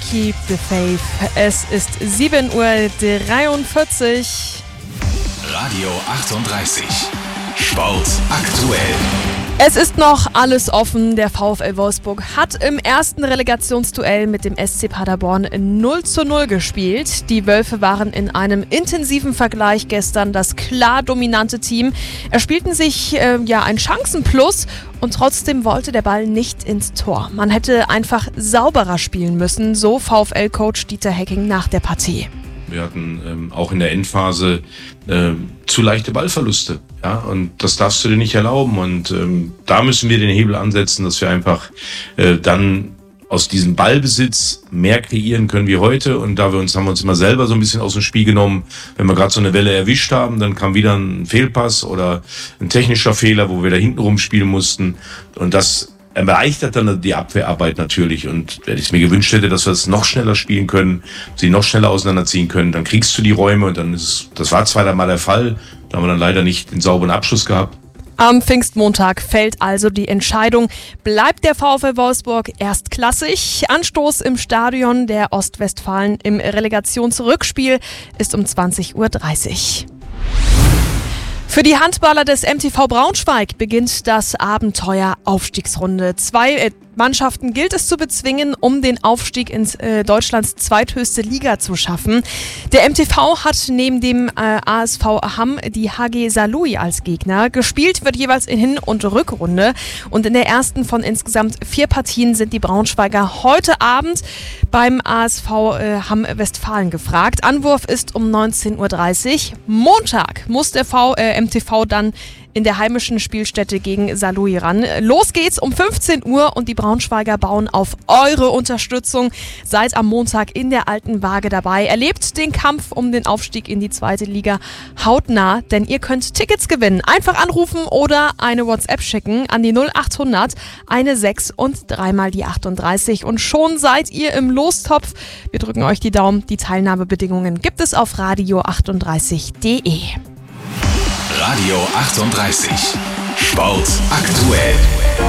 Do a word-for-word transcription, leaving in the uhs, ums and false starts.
Keep the Faith. Es ist sieben Uhr dreiundvierzig. Radio achtunddreißig. Sport aktuell. Es ist noch alles offen. Der VfL Wolfsburg hat im ersten Relegationsduell mit dem S C Paderborn null zu null gespielt. Die Wölfe waren in einem intensiven Vergleich gestern das klar dominante Team. Erspielten sich äh, ja ein Chancenplus und trotzdem wollte der Ball nicht ins Tor. Man hätte einfach sauberer spielen müssen, so VfL-Coach Dieter Hecking nach der Partie. Wir hatten ähm, auch in der Endphase äh, zu leichte Ballverluste. Ja? Und das darfst du dir nicht erlauben. Und ähm, da müssen wir den Hebel ansetzen, dass wir einfach äh, dann aus diesem Ballbesitz mehr kreieren können wie heute. Und da wir uns, haben wir uns immer selber so ein bisschen aus dem Spiel genommen. Wenn wir gerade so eine Welle erwischt haben, dann kam wieder ein Fehlpass oder ein technischer Fehler, wo wir da hinten rumspielen mussten. Und das erleichtert dann die Abwehrarbeit natürlich. Und wenn ich es mir gewünscht hätte, dass wir es noch schneller spielen können, sie noch schneller auseinanderziehen können, dann kriegst du die Räume und dann ist es, das war zweimal mal der Fall, da haben wir dann leider nicht den sauberen Abschluss gehabt. Am Pfingstmontag fällt also die Entscheidung, bleibt der VfL Wolfsburg erstklassig? Anstoß im Stadion der Ostwestfalen im Relegationsrückspiel ist um zwanzig Uhr dreißig. Für die Handballer des M T V Braunschweig beginnt das Abenteuer Aufstiegsrunde. Zwei äh, Mannschaften gilt es zu bezwingen, um den Aufstieg in äh, Deutschlands zweithöchste Liga zu schaffen. Der M T V hat neben dem äh, A S V Hamm die H G Saarlouis als Gegner. Gespielt wird jeweils in Hin- und Rückrunde. Und in der ersten von insgesamt vier Partien sind die Braunschweiger heute Abend beim A S V äh, Hamm Westfalen gefragt. Anwurf ist um neunzehn Uhr dreißig. Montag muss der v, äh, M T V dann in der heimischen Spielstätte gegen Saarlouis ran. Los geht's um fünfzehn Uhr und die Braunschweiger bauen auf eure Unterstützung. Seid am Montag in der alten Waage dabei. Erlebt den Kampf um den Aufstieg in die zweite Liga hautnah, denn ihr könnt Tickets gewinnen. Einfach anrufen oder eine WhatsApp schicken an die null achthundert, eine sechs und dreimal die achtunddreißig. Und schon seid ihr im Lostopf. Wir drücken euch die Daumen. Die Teilnahmebedingungen gibt es auf radio achtunddreißig punkt de. Radio achtunddreißig. Sport aktuell.